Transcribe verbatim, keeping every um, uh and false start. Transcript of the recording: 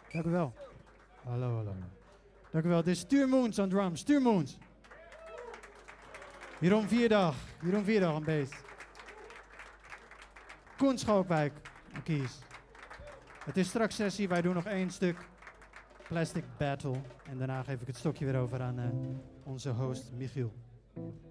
Dank u wel. Hallo, hallo. Dank u wel. Dit is Stuur Moens aan drums. Stuur Moens. Jeroen Vierdag. Jeroen Vierdag aan bass. Koen Schalkwijk aan keys. Het is straks sessie. Wij doen nog één stuk Plastic Battle. En daarna geef ik het stokje weer over aan uh, onze host Michiel.